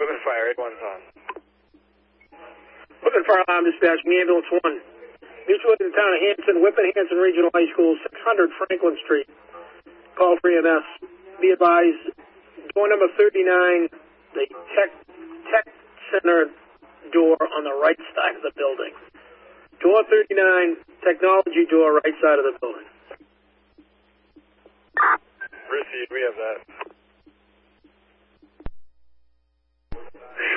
Whitman Fire, 8-1's on. Whitman Fire Alarm Dispatch, Ambulance 1. Mutual in the town of Hanson, Whitman Hanson Regional High School, 600 Franklin Street. Call for EMS. Be advised, door number 39, the tech center door on the right side of the building. Door 39, technology door, right side of the building. Received, we have that.